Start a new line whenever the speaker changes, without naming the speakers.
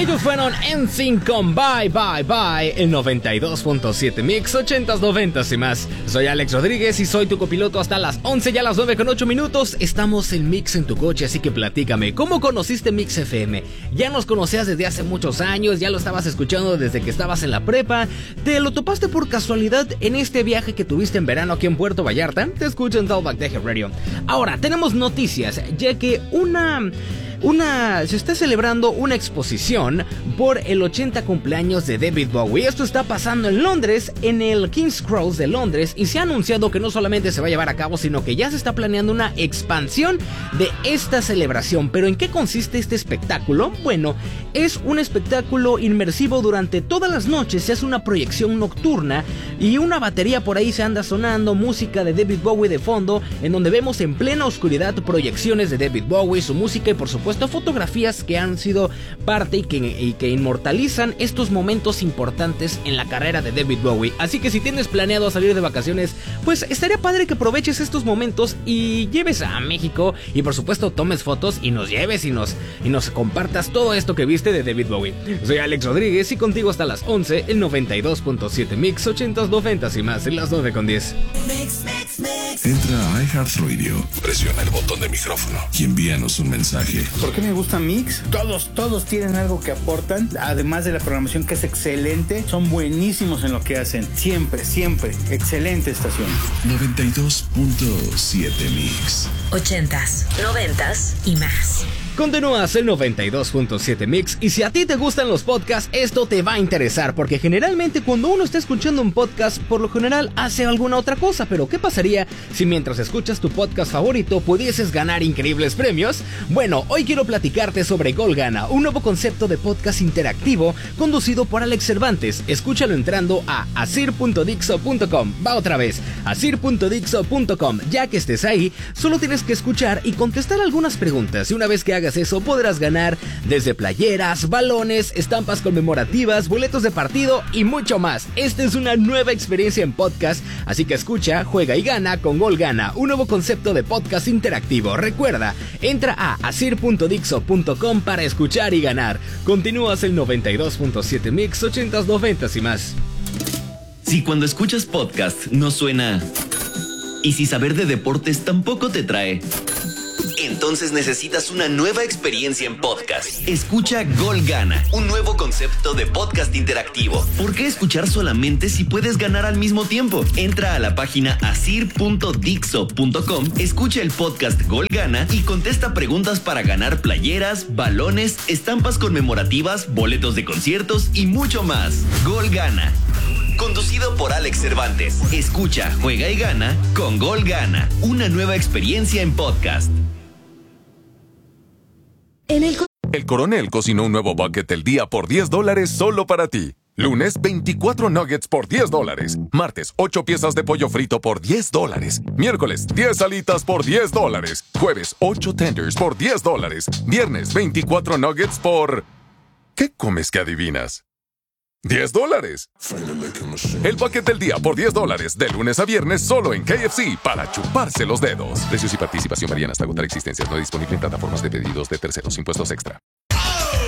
Ellos fueron NSYNC con Bye Bye Bye, el 92.7 Mix, 80s, 90s y más. Soy Alex Rodríguez y soy tu copiloto hasta las 11, ya las 9:08. Estamos en Mix en tu coche, así que platícame, ¿cómo conociste Mix FM? ¿Ya nos conocías desde hace muchos años? ¿Ya lo estabas escuchando desde que estabas en la prepa? ¿Te lo topaste por casualidad en este viaje que tuviste en verano aquí en Puerto Vallarta? Te escucho en Talkback de Radio. Ahora, tenemos noticias, ya que se está celebrando una exposición por el 80 cumpleaños de David Bowie. Esto está pasando en Londres, en el King's Cross de Londres, y se ha anunciado que no solamente se va a llevar a cabo, sino que ya se está planeando una expansión de esta celebración. ¿Pero en qué consiste este espectáculo? Bueno, es un espectáculo inmersivo durante todas las noches. Se hace una proyección nocturna y una batería por ahí se anda sonando, música de David Bowie de fondo, en donde vemos en plena oscuridad proyecciones de David Bowie, su música y por supuesto fotografías que han sido parte y que inmortalizan estos momentos importantes en la carrera de David Bowie. Así que si tienes planeado salir de vacaciones, pues estaría padre que aproveches estos momentos y lleves a México y por supuesto tomes fotos y nos lleves y nos compartas todo esto que viste de David Bowie. Soy Alex Rodríguez y contigo hasta las 11, el 92.7 Mix, 80s, 90s y más, en las 9:10.
Entra a iHeartRadio, presiona el botón de micrófono y envíanos un mensaje.
¿Por qué me gusta Mix? Todos tienen algo que aportan, además de la programación que es excelente, son buenísimos en lo que hacen, siempre, excelente estación.
92.7 Mix.
80s, 90s y más.
Continúas el 92.7 Mix y si a ti te gustan los podcasts, esto te va a interesar porque generalmente cuando uno está escuchando un podcast, por lo general hace alguna otra cosa, pero ¿qué pasaría si mientras escuchas tu podcast favorito pudieses ganar increíbles premios? Bueno, hoy quiero platicarte sobre Gol Gana, un nuevo concepto de podcast interactivo conducido por Alex Cervantes. Escúchalo entrando a asir.dixo.com. Va otra vez, asir.dixo.com. Ya que estés ahí, solo tienes que escuchar y contestar algunas preguntas y una vez que hagas eso podrás ganar desde playeras, balones, estampas conmemorativas, boletos de partido y mucho más. Esta es una nueva experiencia en podcast, así que escucha, juega y gana con Gol Gana, un nuevo concepto de podcast interactivo. Recuerda, entra a asir.dixo.com para escuchar y ganar. Continúas el 92.7 Mix, 80s, 90s y más.
Si cuando escuchas podcast no suena y si saber de deportes tampoco te trae, entonces necesitas una nueva experiencia en podcast. Escucha Gol Gana, un nuevo concepto de podcast interactivo. ¿Por qué escuchar solamente si puedes ganar al mismo tiempo? Entra a la página asir.dixo.com, escucha el podcast Gol Gana y contesta preguntas para ganar playeras, balones, estampas conmemorativas, boletos de conciertos y mucho más. Gol Gana, conducido por Alex Cervantes. Escucha, juega y gana con Gol Gana, una nueva experiencia en podcast.
El Coronel cocinó un nuevo bucket del día por $10 solo para ti. Lunes, 24 nuggets por $10. Martes, 8 piezas de pollo frito por $10. Miércoles, 10 alitas por $10. Jueves, 8 tenders por $10. Viernes, 24 nuggets por... ¿Qué comes que adivinas? $10. El bucket del día por $10, de lunes a viernes solo en KFC para chuparse los dedos. Precios y participación varían hasta agotar existencias. No disponible en plataformas de pedidos de terceros. Impuestos extra.